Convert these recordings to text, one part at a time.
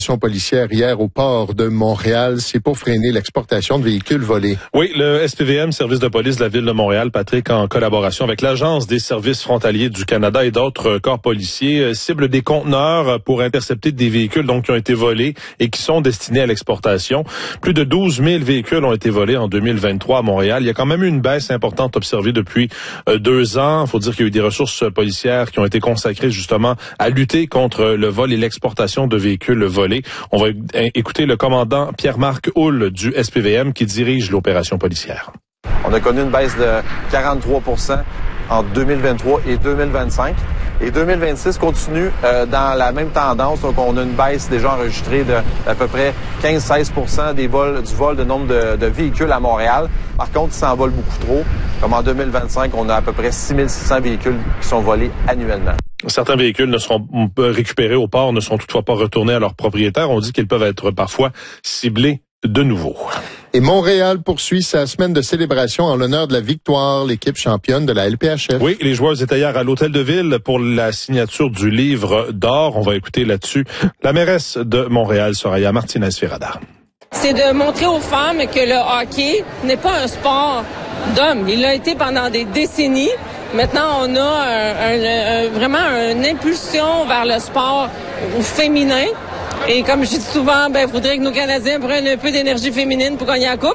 Policière hier au port de Montréal, c'est pour freiner l'exportation de véhicules volés. Oui, le SPVM, service de police de la ville de Montréal, Patrick, en collaboration avec l'Agence des services frontaliers du Canada et d'autres corps policiers, cible des conteneurs pour intercepter des véhicules donc qui ont été volés et qui sont destinés à l'exportation. Plus de 12 000 véhicules ont été volés en 2023 à Montréal. Il y a quand même eu une baisse importante observée depuis 2 ans. Il faut dire qu'il y a eu des ressources policières qui ont été consacrées justement à lutter contre le vol et l'exportation de véhicules volés. On va écouter le commandant Pierre-Marc Houle du SPVM qui dirige l'opération policière. On a connu une baisse de 43% en 2023 et 2025. Et 2026 continue dans la même tendance. Donc, on a une baisse déjà enregistrée d'à peu près 15-16% du vol de nombre de véhicules à Montréal. Par contre, il s'envole beaucoup trop. Comme en 2025, on a à peu près 6600 véhicules qui sont volés annuellement. Certains véhicules ne seront récupérés au port, ne seront toutefois pas retournés à leurs propriétaires. On dit qu'ils peuvent être parfois ciblés de nouveau. Et Montréal poursuit sa semaine de célébration en l'honneur de la victoire, l'équipe championne de la LPHF. Oui, les joueurs étaient hier à l'Hôtel de Ville pour la signature du livre d'or. On va écouter là-dessus la mairesse de Montréal, Soraya Martinez-Ferrada. C'est de montrer aux femmes que le hockey n'est pas un sport d'hommes. Il l'a été pendant des décennies. Maintenant, on a vraiment une impulsion vers le sport féminin. Et comme je dis souvent, il faudrait que nos Canadiens prennent un peu d'énergie féminine pour gagner la coupe.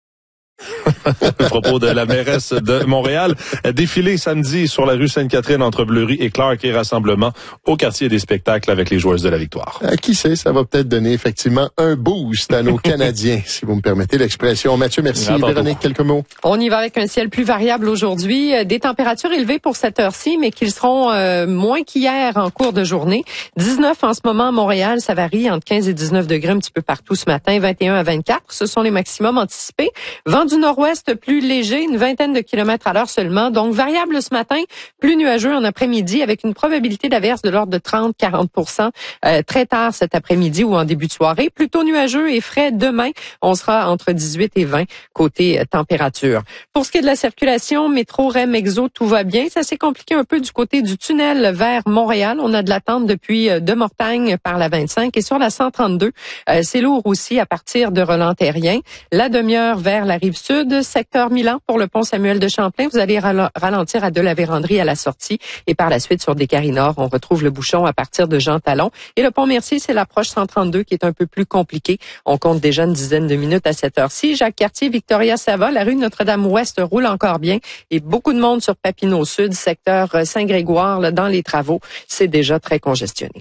À propos de la mairesse de Montréal, défilé samedi sur la rue Sainte-Catherine entre Bleury et Clark et rassemblement au quartier des spectacles avec les joueuses de la victoire. Qui sait, ça va peut-être donner effectivement un boost à nos Canadiens, si vous me permettez l'expression. Mathieu, merci. Véronique, quelques mots? On y va avec un ciel plus variable aujourd'hui. Des températures élevées pour cette heure-ci, mais qui seront moins qu'hier en cours de journée. 19 en ce moment à Montréal, ça varie entre 15 et 19 degrés un petit peu partout ce matin, 21 à 24. Ce sont les maximums anticipés. Vent du nord-ouest plus léger, une vingtaine de kilomètres à l'heure seulement. Donc, variable ce matin, plus nuageux en après-midi avec une probabilité d'averse de l'ordre de 30-40%. Très tard cet après-midi ou en début de soirée. Plutôt nuageux et frais demain. On sera entre 18 et 20 côté température. Pour ce qui est de la circulation, métro, REM, Exo, tout va bien. Ça s'est compliqué un peu du côté du tunnel vers Montréal. On a de l'attente depuis de Mortagne par la 25 et sur la 132. C'est lourd aussi à partir de Roland-Terrien. La demi-heure vers la rive sud, secteur Milan pour le pont Samuel de Champlain. Vous allez ralentir à de la Vérandrie à la sortie et par la suite sur Descaries-Nord, on retrouve le bouchon à partir de Jean Talon. Et le pont Mercier, c'est l'approche 132 qui est un peu plus compliquée. On compte déjà une dizaine de minutes à cette heure-ci. Jacques-Cartier, Victoria-Sava, la rue Notre-Dame-Ouest roule encore bien et beaucoup de monde sur Papineau Sud, secteur Saint-Grégoire, là, dans les travaux. C'est déjà très congestionné.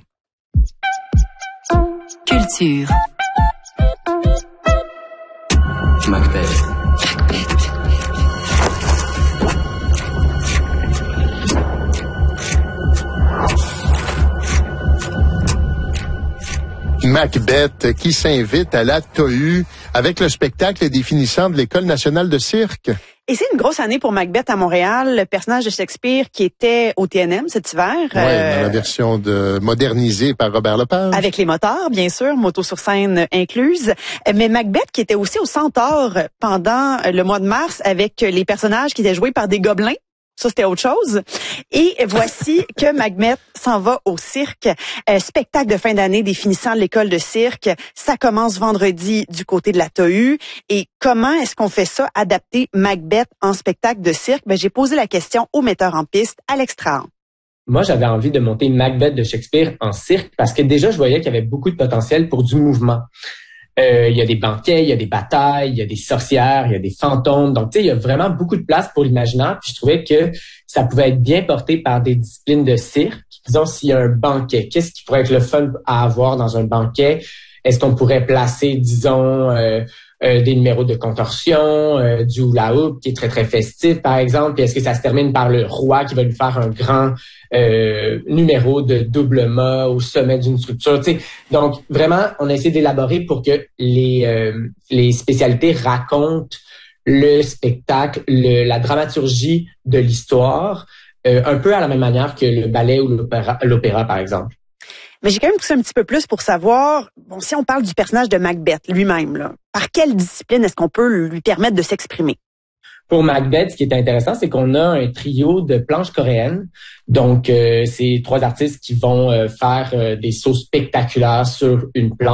Culture. Macbeth. Macbeth qui s'invite à la TOU avec le spectacle définissant de l'École nationale de cirque. Et c'est une grosse année pour Macbeth à Montréal, le personnage de Shakespeare qui était au TNM cet hiver. Oui, dans la version modernisée par Robert Lepage. Avec les moteurs, bien sûr, moto sur scène incluse. Mais Macbeth qui était aussi au Centaure pendant le mois de mars avec les personnages qui étaient joués par des gobelins. Ça, c'était autre chose. Et voici que Macbeth s'en va au cirque. Spectacle de fin d'année définissant l'école de cirque. Ça commence vendredi du côté de la TOU. Et comment est-ce qu'on fait ça, adapter Macbeth en spectacle de cirque? J'ai posé la question au metteur en piste, Alex Trahan. Moi, j'avais envie de monter Macbeth de Shakespeare en cirque parce que déjà, je voyais qu'il y avait beaucoup de potentiel pour du mouvement. Il y a des banquets, il y a des batailles, il y a des sorcières, il y a des fantômes. Donc, tu sais, il y a vraiment beaucoup de place pour l'imaginaire. Puis je trouvais que ça pouvait être bien porté par des disciplines de cirque. Disons, s'il y a un banquet, qu'est-ce qui pourrait être le fun à avoir dans un banquet? Est-ce qu'on pourrait placer, disons, des numéros de contorsion, du hula hoop qui est très, très festif, par exemple? Puis est-ce que ça se termine par le roi qui va lui faire un grand numéro de double mât au sommet d'une structure? Tu sais, donc, vraiment, on a essayé d'élaborer pour que les spécialités racontent le spectacle, la dramaturgie de l'histoire, un peu à la même manière que le ballet ou l'opéra, par exemple. Mais j'ai quand même poussé un petit peu plus pour savoir, si on parle du personnage de Macbeth lui-même, là, par quelle discipline est-ce qu'on peut lui permettre de s'exprimer? Pour Macbeth, ce qui est intéressant, c'est qu'on a un trio de planches coréennes. Donc, c'est 3 artistes qui vont faire des sauts spectaculaires sur une planche.